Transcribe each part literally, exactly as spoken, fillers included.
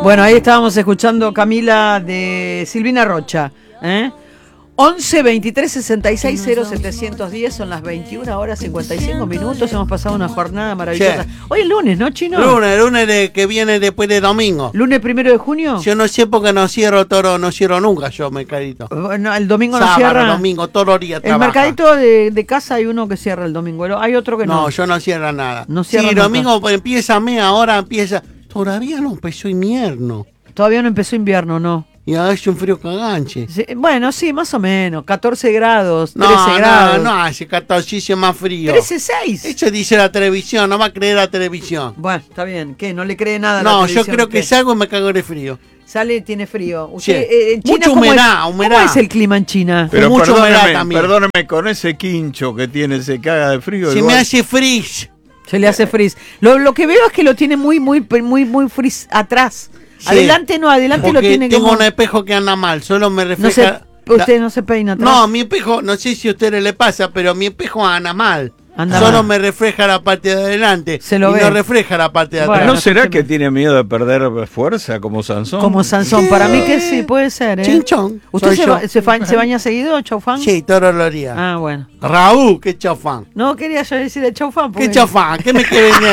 Bueno, ahí estábamos escuchando Camila de Silvina Rocha, ¿eh? once veintitrés sesenta y seis cero setecientos diez, son las veintiuna horas cincuenta y cinco minutos. Hemos pasado una jornada maravillosa. Sí. Hoy es lunes, ¿no, Chino? Lunes, lunes de, que viene después de domingo. ¿Lunes primero de junio? Yo no sé por qué no cierro toro, no cierro nunca yo, mercadito. Bueno, el domingo no Sábado, cierra. domingo, todos los días El trabaja. mercadito de, de casa hay uno que cierra el domingo, hay otro que no. No, yo no cierro nada. No cierra sí, nunca. domingo pues, empieza mes, ahora empieza. Todavía no empezó invierno. Todavía no empezó invierno, ¿no? Y hace un frío caganche. Sí, bueno, sí, más o menos. catorce grados, No, trece no, grados. no, hace catorce es más frío. trece seis. Eso dice la televisión, no va a creer la televisión. Bueno, está bien. ¿Qué? ¿No le cree nada a la No, yo televisión? creo que ¿Qué? salgo y me cago de frío. Sale, tiene frío. Sí. Usted, eh, en China, Mucha ¿cómo humedad, es, humedad. ¿Cómo es el clima en China? Pero mucha humedad perdóneme, también. perdóneme, con ese quincho que tiene, se caga de frío. Se igual. me hace frizz. Se le hace frizz. Lo, lo que veo es que lo tiene muy, muy, muy, muy frizz atrás. Sí. Adelante no, adelante Porque lo tiene tengo como... un espejo que anda mal, solo me No se, refleja... usted no se peina atrás. No, mi espejo, no sé si a ustedes le pasa, pero mi espejo anda mal. Anda Solo mal. me refleja la parte de adelante. Se lo y ve. no refleja la parte de Bueno, atrás. ¿No será escúcheme. que tiene miedo de perder fuerza como Sansón? Como Sansón. ¿Qué? Para mí que sí, puede ser, ¿eh? Chinchón. ¿Usted soy se, yo. ba- se, fa- se baña seguido, Chaufán? Sí, todos los días. Ah, bueno. Raúl, qué chofán. No quería yo decir el Chaufán. porque- ¿Qué chofán? ¿Qué me quiere venir a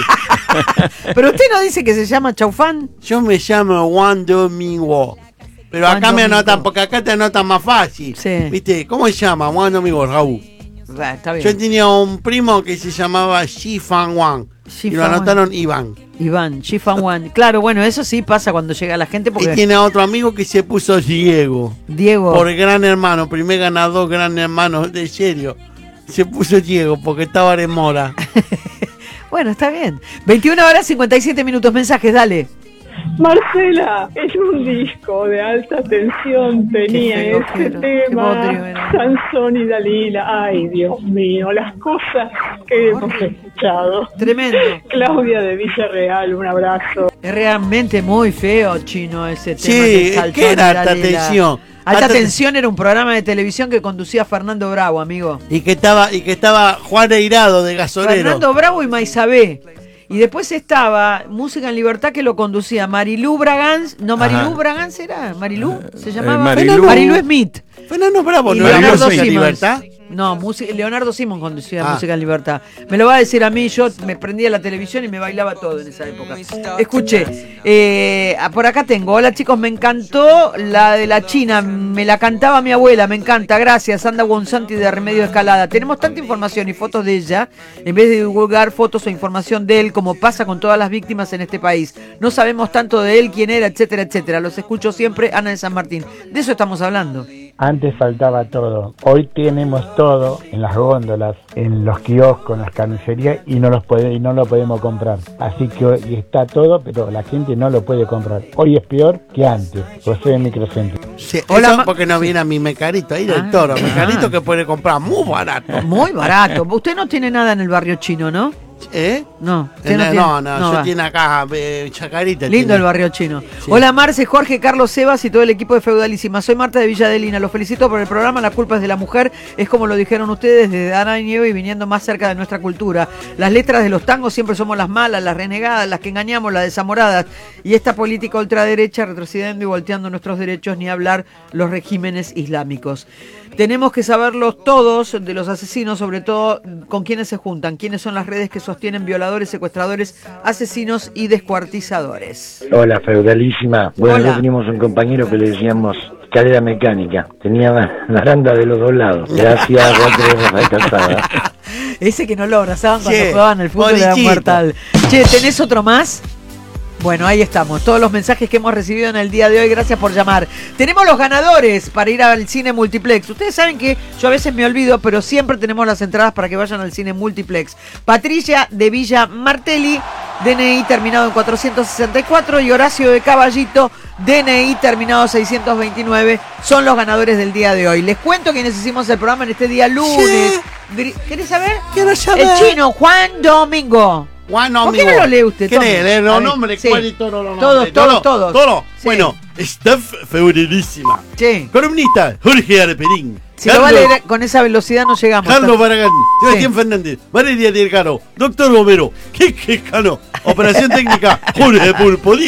decir? Pero usted no dice que se llama Chaufán. Yo me llamo Juan Domingo. Pero Juan acá me Domingo. anotan, porque acá te anotan más fácil. Sí. ¿Viste? ¿Cómo se llama? Juan Domingo, Raúl. Va, está bien. Yo tenía un primo que se llamaba Shifan Wan. Shi Y lo Fan anotaron Iván. Iván, Shifan Wan. Claro, bueno, eso sí pasa cuando llega la gente Y porque tiene otro amigo que se puso Diego. Diego. Por Gran Hermano, primer ganador Gran Hermano, de serio. Se puso Diego porque estaba de mora. Bueno, está bien. veintiuna horas cincuenta y siete minutos. Mensajes, dale. Marcela, es un disco de alta tensión, tenía Qué feo ese que era, qué tema, bodrio era. Sansón y Dalila, ay Dios mío, las cosas que hemos escuchado. Tremendo. Claudia de Villarreal, un abrazo. Es realmente muy feo, Chino, ese tema. Sí, de Saltón ¿qué era y alta Dalila. tensión? Alta Alta- Tensión era un programa de televisión que conducía Fernando Bravo, amigo. Y que estaba, y que estaba Juan Eirado de Gasolero. Fernando Bravo y Maisabé. Y después estaba Música en Libertad, que lo conducía Marilú Bragans. No, Marilú Ajá. Bragans era. Marilú se Eh, llamaba. Marilú- Marilú Smith. Fernando Bravo, Y ¿no era Leonardo Música en Simons. Libertad? No, música- Leonardo Simón conducía Ah. Música en Libertad. Me lo va a decir a mí, yo me prendía la televisión y me bailaba todo en esa época. Escuché, eh, por acá tengo, hola chicos, me encantó la de la China, me la cantaba mi abuela, me encanta, gracias, Anda Gonzanti de Remedio Escalada. Tenemos tanta información y fotos de ella, en vez de divulgar fotos o información de él, como pasa con todas las víctimas en este país. No sabemos tanto de él, quién era, etcétera, etcétera. Los escucho siempre, Ana de San Martín. De eso estamos hablando. Antes faltaba todo, hoy tenemos todo en las góndolas, en los kioscos, en las carnicerías y no los puede, y no lo podemos comprar. Así que hoy está todo, pero la gente no lo puede comprar. Hoy es peor que antes. José de Microcentro. Sí, Hola, eso ma- porque no viene a mi mecarito ahí Ah, del toro. Mecarito ah. que puede comprar muy barato. Muy barato. Usted no tiene nada en el barrio chino, ¿no? ¿Eh? No, usted Eh, No, tiene- no, no, yo va. tiene acá eh, Chacarita. Lindo tiene. el barrio chino. Sí. Hola Marce, Jorge, Carlos, Sebas y todo el equipo de Feudalísima. Soy Marta de Villa Adelina. Los felicito por el programa. La culpa es de la mujer. Es como lo dijeron ustedes desde Ana y Nieve y viniendo más cerca de nuestra cultura. Las letras de los tangos siempre somos las malas, las renegadas, las que engañamos, las desamoradas. Y esta política ultraderecha retrocediendo y volteando nuestros derechos, ni hablar los regímenes islámicos. Tenemos que saberlos todos de los asesinos, sobre todo con quiénes se juntan, quiénes son las redes que sostienen violadores, secuestradores, asesinos y descuartizadores. Hola, feudalísima. Bueno, Hola. nosotros teníamos un compañero que le decíamos escalera mecánica. Tenía baranda de los dos lados. Gracias, Walter Rafael Calzada. Ese que no lo abrazaban cuando Che, jugaban al fútbol era bolichito. mortal. Che, ¿tenés otro más? Bueno, ahí estamos. Todos los mensajes que hemos recibido en el día de hoy. Gracias por llamar. Tenemos los ganadores para ir al cine multiplex. Ustedes saben que yo a veces me olvido, pero siempre tenemos las entradas para que vayan al cine multiplex. Patricia de Villa Martelli, D N I terminado en cuatrocientos sesenta y cuatro, y Horacio de Caballito, D N I terminado seiscientos veintinueve, son los ganadores del día de hoy. Les cuento quienes hicimos el programa en este día lunes. Gri- ¿Querés saber? Quiero saber. El chino, Juan Domingo. Juan ¿Por qué Domingo. no lo lee usted? ¿Quiere Tome. leer A los ver, nombres? sí. ¿Cuál y todos los Todos, nombres? todos, todos. Todos. Sí. Bueno, Steph Feudalísima. Sí. Columnista, Jorge Arperín. Si lo va a leer con esa velocidad no llegamos. Carlos Barragán, Sí. Sebastián Fernández, Valeria Delgado, Doctor Romero, Quique Cano, Operación Técnica, Jorge Pulpo Díaz.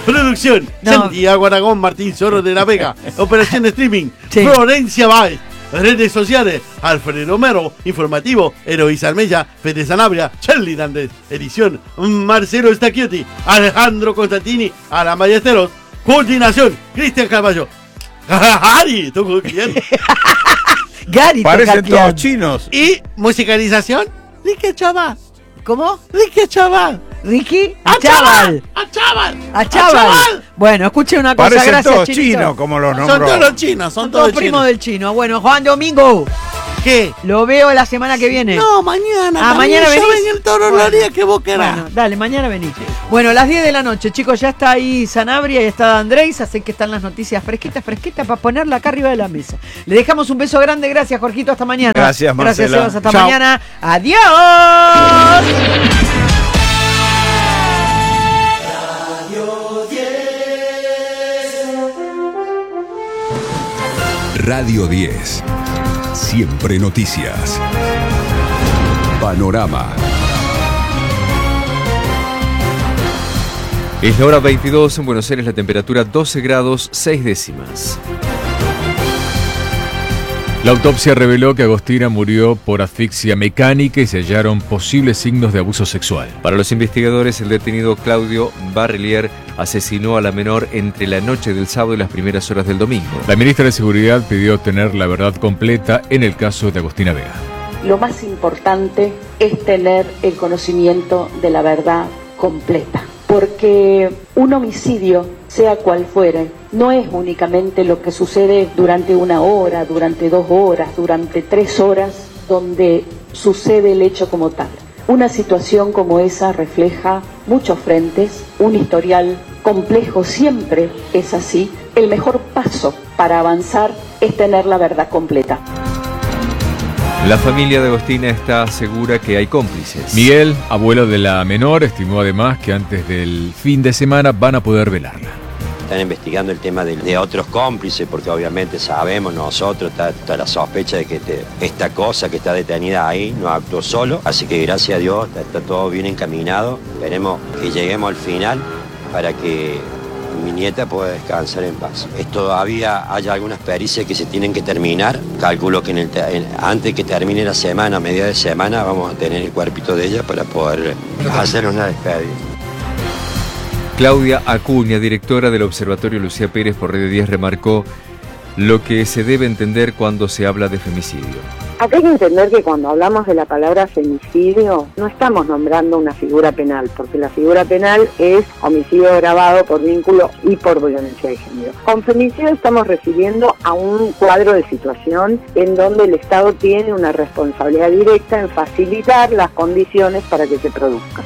Producción, No. Santiago Aragón, Martín Zorro de la Vega. Operación de streaming, Sí. Florencia Báez. Redes sociales, Alfredo Romero. Informativo, Eloísa Armella, Fede Sanabria, Charlie Dandes. Edición, Marcelo Stacchiotti, Alejandro Constantini, Alan Ballesteros. Coordinación, Cristian Carballo. Ari, ¿tú quién? Gary Parecen Tocaquian. todos chinos. Y musicalización, Ricky Chaval. ¿Cómo? Ricky Chaval. ¿Ricky? ¡A Chaval. ¡A Chaval! A Chaval. Bueno, escuche una cosa, Parecen gracias, todos Chinito. chinos, como los Son nombró. todos los chinos, son Son todos todos primos chinos. del chino. Bueno, Juan Domingo, ¿Qué? lo veo la semana que viene. No, mañana. Ah, también. mañana Yo venís. en el Toro Bueno. Loría que vos querás. Bueno, dale, mañana venís. Bueno, las diez de la noche, chicos, ya está ahí Sanabria y está Andrés, así que están las noticias fresquitas, fresquitas para ponerla acá arriba de la mesa. Le dejamos un beso grande, gracias Jorgito, hasta mañana. Gracias, Gracias, Marcela. Sebas, hasta Chao. mañana. Adiós. Radio diez. Siempre noticias. Panorama. Es la hora veintidós en Buenos Aires, la temperatura doce grados seis décimas. La autopsia reveló que Agostina murió por asfixia mecánica y se hallaron posibles signos de abuso sexual. Para los investigadores, el detenido Claudio Barrelier asesinó a la menor entre la noche del sábado y las primeras horas del domingo. La ministra de Seguridad pidió obtener la verdad completa en el caso de Agostina Vega. Lo más importante es tener el conocimiento de la verdad completa, porque un homicidio, sea cual fuere, no es únicamente lo que sucede durante una hora, durante dos horas, durante tres horas, donde sucede el hecho como tal. Una situación como esa refleja muchos frentes, un historial complejo, siempre es así. El mejor paso para avanzar es tener la verdad completa. La familia de Agostina está segura que hay cómplices. Miguel, abuelo de la menor, estimó además que antes del fin de semana van a poder velarla. Están investigando el tema de, de otros cómplices, porque obviamente sabemos nosotros, está, está la sospecha de que te, esta cosa que está detenida ahí no actuó solo, así que gracias a Dios está, está todo bien encaminado. Esperemos que lleguemos al final para que mi nieta pueda descansar en paz. Es todavía hay algunas pericias que se tienen que terminar. Calculo que en el, en, antes que termine la semana, a media de semana, vamos a tener el cuerpito de ella para poder hacer una despedida. Claudia Acuña, directora del Observatorio Lucía Pérez por Radio diez, remarcó lo que se debe entender cuando se habla de femicidio. Acá hay que entender que cuando hablamos de la palabra femicidio no estamos nombrando una figura penal, porque la figura penal es homicidio agravado por vínculo y por violencia de género. Con femicidio estamos refiriendo a un cuadro de situación en donde el Estado tiene una responsabilidad directa en facilitar las condiciones para que se produzca.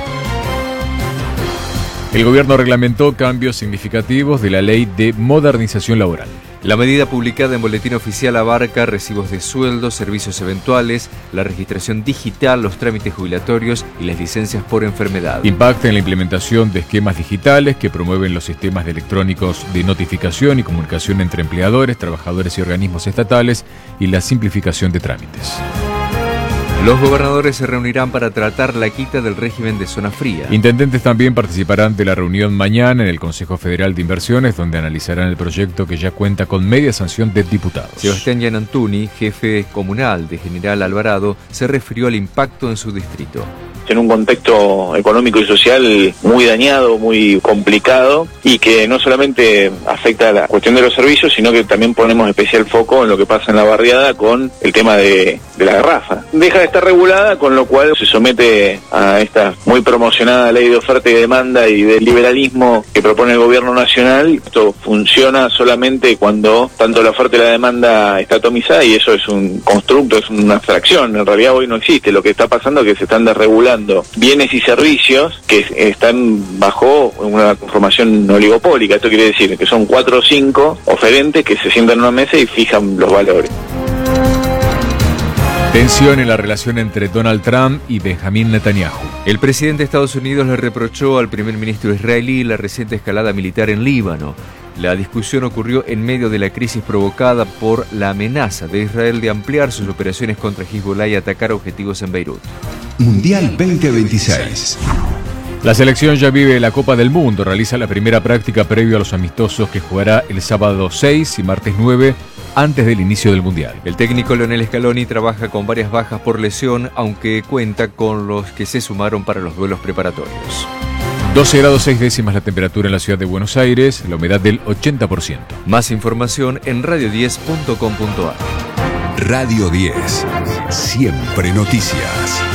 El gobierno reglamentó cambios significativos de la ley de modernización laboral. La medida publicada en Boletín Oficial abarca recibos de sueldo, servicios eventuales, la registración digital, los trámites jubilatorios y las licencias por enfermedad. Impacta en la implementación de esquemas digitales que promueven los sistemas de electrónicos de notificación y comunicación entre empleadores, trabajadores y organismos estatales y la simplificación de trámites. Los gobernadores se reunirán para tratar la quita del régimen de zona fría. Intendentes también participarán de la reunión mañana en el Consejo Federal de Inversiones, donde analizarán el proyecto que ya cuenta con media sanción de diputados. Sebastián Gianantuni, jefe comunal de General Alvarado, se refirió al impacto en su distrito. En un contexto económico y social muy dañado, muy complicado, y que no solamente afecta a la cuestión de los servicios, sino que también ponemos especial foco en lo que pasa en la barriada con el tema de, de la garrafa. Deja de estar regulada, con lo cual se somete a esta muy promocionada ley de oferta y demanda y del liberalismo que propone el gobierno nacional. Esto funciona solamente cuando tanto la oferta y la demanda está atomizada, y eso es un constructo, es una abstracción. En realidad hoy no existe. Lo que está pasando es que se están desregulando bienes y servicios que están bajo una conformación oligopólica. Esto quiere decir que son cuatro o cinco oferentes que se sientan en una mesa y fijan los valores. Tensión en la relación entre Donald Trump y Benjamín Netanyahu. El presidente de Estados Unidos le reprochó al primer ministro israelí la reciente escalada militar en Líbano. La discusión ocurrió en medio de la crisis provocada por la amenaza de Israel de ampliar sus operaciones contra Hezbollah y atacar objetivos en Beirut. Mundial veinte veintiséis. La selección ya vive la Copa del Mundo, realiza la primera práctica previo a los amistosos que jugará el sábado seis y martes nueve antes del inicio del Mundial. El técnico Lionel Scaloni trabaja con varias bajas por lesión, aunque cuenta con los que se sumaron para los duelos preparatorios. doce grados seis décimas la temperatura en la ciudad de Buenos Aires, la humedad del ochenta por ciento. Más información en radio diez punto com punto a r. Radio diez, siempre noticias.